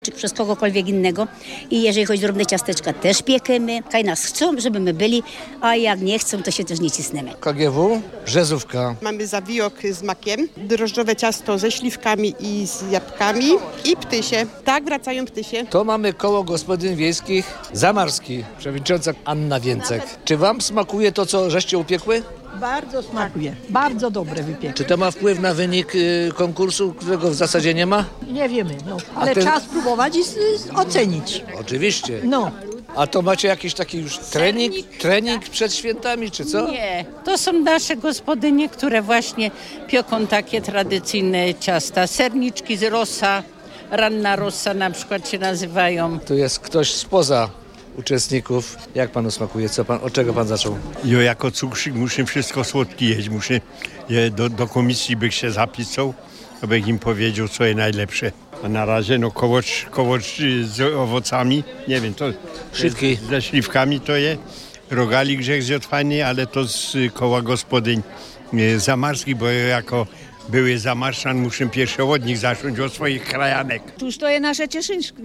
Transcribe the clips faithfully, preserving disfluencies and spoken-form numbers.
czy przez kogokolwiek innego. I jeżeli chodzi o drobne ciasteczka, też piekemy. Kaj nas chcą, żeby my byli, a jak nie chcą, to się też nie cisnemy. K G W, Brzezówka. Mamy zawijok z makiem, drożdżowe ciasto ze śliwkami i z jabłkami i ptysie. Tak, wracają ptysie. To mamy koło gospodyń wiejskich Zamarski, przewodnicząca Anna Więcek. Czy wam smakuje to, co żeście upiekły? Bardzo smakuje. Bardzo dobre wypieki. Czy to ma wpływ na wynik y, konkursu, którego w zasadzie nie ma? Nie wiemy, no. Ale ten- trzeba spróbować i s- s- ocenić. Oczywiście. No. A to macie jakiś taki już trening, trening przed świętami, czy co? Nie, to są nasze gospodynie, które właśnie pieką takie tradycyjne ciasta. Serniczki z rosa, ranna rosa na przykład się nazywają. Tu jest ktoś spoza uczestników. Jak panu smakuje? Co pan, od czego pan zaczął? Ja jako cukrzyk muszę wszystko słodkie jeść. Muszę je do, do komisji bych się zapisał, abych im powiedział, co jest najlepsze. A na razie no kołocz, kołocz z owocami, nie wiem, to Śliwki. z- ze śliwkami to je. Rogali grzech zjadł fajnie, ale to z koła gospodyń e, zamarskich, bo ja jako były zamarszczan muszę pierwszy od nich zacząć, od swoich krajanek. Tuż to jest nasze Cieszyńskie.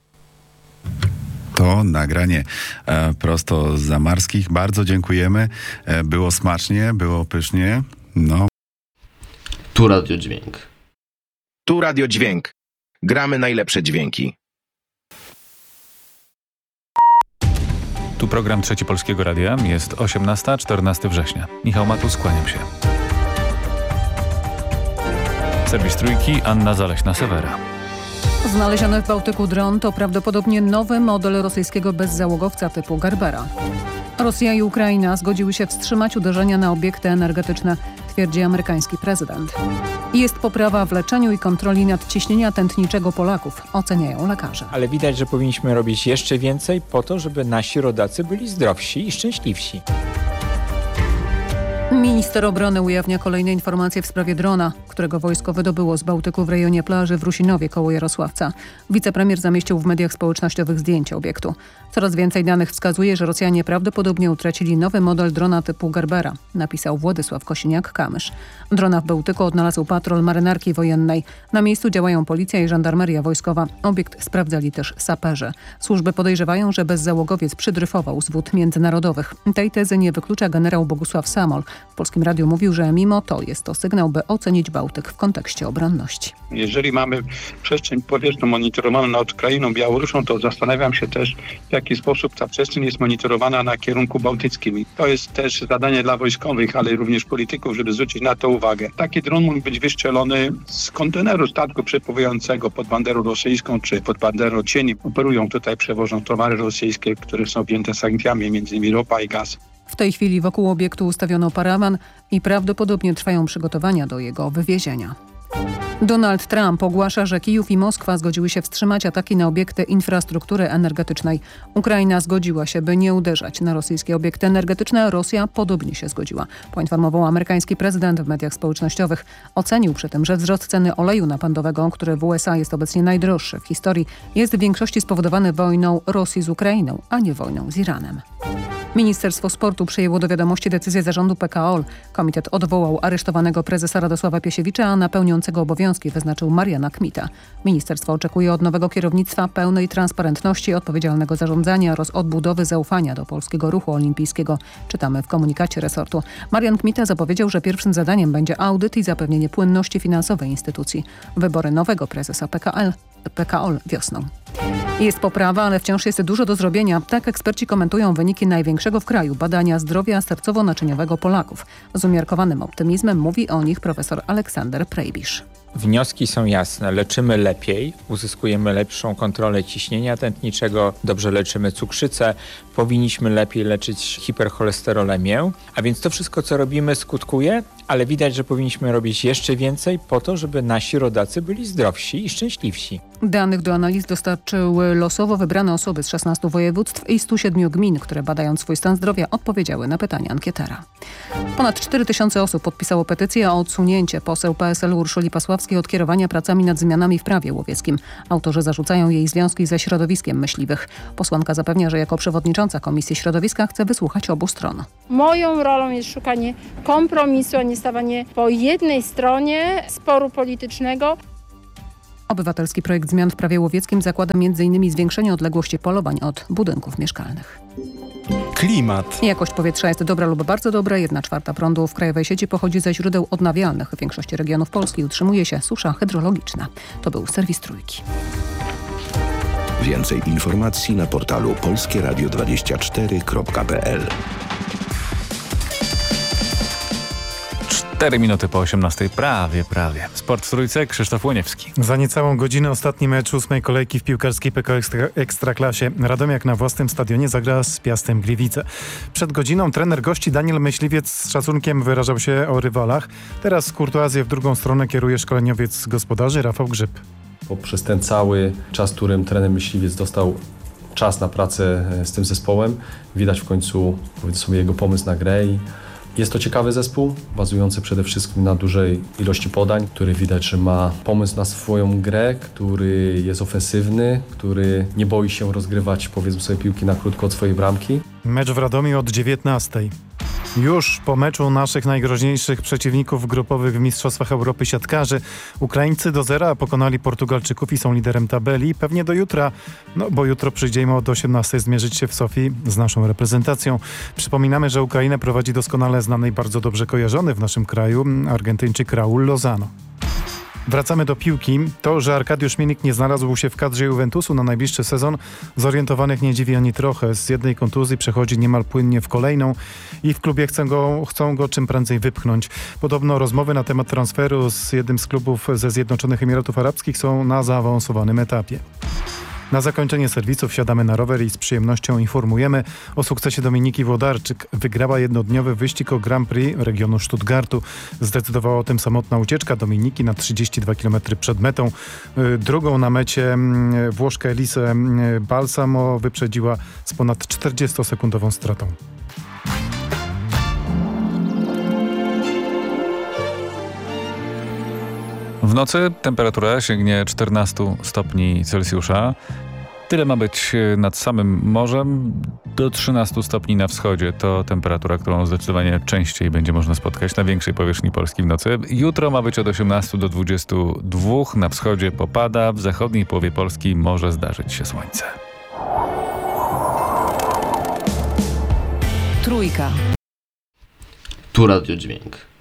To nagranie e, prosto z Zamarskich. Bardzo dziękujemy. E, było smacznie, było pysznie. No. Tu Radio Dźwięk. Tu Radio Dźwięk. Gramy najlepsze dźwięki. Tu program Trzeci Polskiego Radia. Jest osiemnasta, czternastego września. Michał Matus, kłaniam się. Serwis Trójki, Anna Zaleśna-Sewera. Znaleziony w Bałtyku dron to prawdopodobnie nowy model rosyjskiego bezzałogowca typu Garbera. Rosja i Ukraina zgodziły się wstrzymać uderzenia na obiekty energetyczne, twierdzi amerykański prezydent. Jest poprawa w leczeniu i kontroli nadciśnienia tętniczego Polaków, oceniają lekarze. Ale widać, że powinniśmy robić jeszcze więcej po to, żeby nasi rodacy byli zdrowsi i szczęśliwsi. Minister obrony ujawnia kolejne informacje w sprawie drona, którego wojsko wydobyło z Bałtyku w rejonie plaży w Rusinowie koło Jarosławca. Wicepremier zamieścił w mediach społecznościowych zdjęcie obiektu. Coraz więcej danych wskazuje, że Rosjanie prawdopodobnie utracili nowy model drona typu Garbera, napisał Władysław Kosiniak-Kamysz. Drona w Bałtyku odnalazł patrol marynarki wojennej. Na miejscu działają policja i żandarmeria wojskowa. Obiekt sprawdzali też saperzy. Służby podejrzewają, że bezzałogowiec przydryfował z wód międzynarodowych. Tej tezy nie wyklucza generał Bogusław Samol. W Polskim Radiu mówił, że mimo to jest to sygnał, by ocenić Bałtyk w kontekście obronności. Jeżeli mamy przestrzeń powietrzną monitorowaną nad krainą Białorusią, to zastanawiam się też, w jaki sposób ta przestrzeń jest monitorowana na kierunku bałtyckim. I to jest też zadanie dla wojskowych, ale również polityków, żeby zwrócić na to uwagę. Taki dron mógł być wystrzelony z konteneru statku przepływającego pod banderą rosyjską czy pod banderą cieni. Operują tutaj, przewożą towary rosyjskie, które są objęte sankcjami, między innymi ropa i gaz. W tej chwili wokół obiektu ustawiono parawan i prawdopodobnie trwają przygotowania do jego wywiezienia. Donald Trump ogłasza, że Kijów i Moskwa zgodziły się wstrzymać ataki na obiekty infrastruktury energetycznej. Ukraina zgodziła się, by nie uderzać na rosyjskie obiekty energetyczne. Rosja podobnie się zgodziła, poinformował amerykański prezydent w mediach społecznościowych. Ocenił przy tym, że wzrost ceny oleju napędowego, który w U S A jest obecnie najdroższy w historii, jest w większości spowodowany wojną Rosji z Ukrainą, a nie wojną z Iranem. Ministerstwo Sportu przyjęło do wiadomości decyzję zarządu P K O L. Komitet odwołał aresztowanego prezesa Radosława Piesiewicza, a na pełniącego obowiązki wyznaczył Mariana Kmita. Ministerstwo oczekuje od nowego kierownictwa pełnej transparentności, odpowiedzialnego zarządzania oraz odbudowy zaufania do polskiego ruchu olimpijskiego. Czytamy w komunikacie resortu. Marian Kmita zapowiedział, że pierwszym zadaniem będzie audyt i zapewnienie płynności finansowej instytucji. Wybory nowego prezesa P K L, P K O L wiosną. Jest poprawa, ale wciąż jest dużo do zrobienia. Tak eksperci komentują wyniki największego w kraju badania zdrowia sercowo-naczyniowego Polaków. Z umiarkowanym optymizmem mówi o nich profesor Aleksander Prejbisz. Wnioski są jasne. Leczymy lepiej, uzyskujemy lepszą kontrolę ciśnienia tętniczego, dobrze leczymy cukrzycę, powinniśmy lepiej leczyć hipercholesterolemię. A więc to wszystko, co robimy, skutkuje, ale widać, że powinniśmy robić jeszcze więcej po to, żeby nasi rodacy byli zdrowsi i szczęśliwsi. Danych do analiz dostarczyły losowo wybrane osoby z szesnastu województw i stu siedmiu gmin, które badając swój stan zdrowia odpowiedziały na pytania ankietera. Ponad cztery tysiące osób podpisało petycję o odsunięcie poseł P S L Urszuli Pasławskiej od kierowania pracami nad zmianami w prawie łowieckim. Autorzy zarzucają jej związki ze środowiskiem myśliwych. Posłanka zapewnia, że jako przewodnicząca Komisji Środowiska chce wysłuchać obu stron. Moją rolą jest szukanie kompromisu, a nie stawanie po jednej stronie sporu politycznego. Obywatelski projekt zmian w prawie łowieckim zakłada między innymi zwiększenie odległości polowań od budynków mieszkalnych. Klimat. Jakość powietrza jest dobra lub bardzo dobra. Jedna czwarta prądu w krajowej sieci pochodzi ze źródeł odnawialnych. W większości regionów Polski utrzymuje się susza hydrologiczna. To był serwis Trójki. Więcej informacji na portalu polskie radio dwadzieścia cztery kropka p l. Cztery minuty po osiemnastej, prawie, prawie. Sport w Trójce, Krzysztof Łoniewski. Za niecałą godzinę ostatni mecz ósmej kolejki w piłkarskiej P K O Ekstra, Ekstraklasie. Radomiak na własnym stadionie zagra z Piastem Gliwice. Przed godziną trener gości Daniel Myśliwiec z szacunkiem wyrażał się o rywalach. Teraz kurtuazję w drugą stronę kieruje szkoleniowiec gospodarzy Rafał Grzyb. Poprzez ten cały czas, którym trener Myśliwiec dostał czas na pracę z tym zespołem, widać w końcu, powiedzmy sobie, jego pomysł na grę. I jest to ciekawy zespół, bazujący przede wszystkim na dużej ilości podań, który widać, że ma pomysł na swoją grę, który jest ofensywny, który nie boi się rozgrywać, powiedzmy sobie, piłki na krótko od swojej bramki. Mecz w Radomiu od dziewiętnastej. Już po meczu naszych najgroźniejszych przeciwników grupowych w Mistrzostwach Europy siatkarzy Ukraińcy do zera pokonali Portugalczyków i są liderem tabeli. Pewnie do jutra, no bo jutro przyjdzie im od osiemnastej zmierzyć się w Sofii z naszą reprezentacją. Przypominamy, że Ukrainę prowadzi doskonale znany i bardzo dobrze kojarzony w naszym kraju Argentyńczyk Raul Lozano. Wracamy do piłki. To, że Arkadiusz Milik nie znalazł się w kadrze Juventusu na najbliższy sezon, zorientowanych nie dziwi ani trochę. Z jednej kontuzji przechodzi niemal płynnie w kolejną i w klubie chcą go, chcą go czym prędzej wypchnąć. Podobno rozmowy na temat transferu z jednym z klubów ze Zjednoczonych Emiratów Arabskich są na zaawansowanym etapie. Na zakończenie serwisu wsiadamy na rower i z przyjemnością informujemy o sukcesie Dominiki Włodarczyk. Wygrała jednodniowy wyścig o Grand Prix regionu Stuttgartu. Zdecydowała o tym samotna ucieczka Dominiki na trzydzieści dwa kilometry przed metą. Drugą na mecie Włoszkę Elisę Balsamo wyprzedziła z ponad czterdziestosekundową stratą. W nocy temperatura sięgnie czternaście stopni Celsjusza. Tyle ma być nad samym morzem. Do trzynastu stopni na wschodzie to temperatura, którą zdecydowanie częściej będzie można spotkać na większej powierzchni Polski w nocy. Jutro ma być od osiemnastu do dwudziestu dwóch. Na wschodzie popada, w zachodniej połowie Polski może zdarzyć się słońce. Trójka. Tu Radio Dźwięk.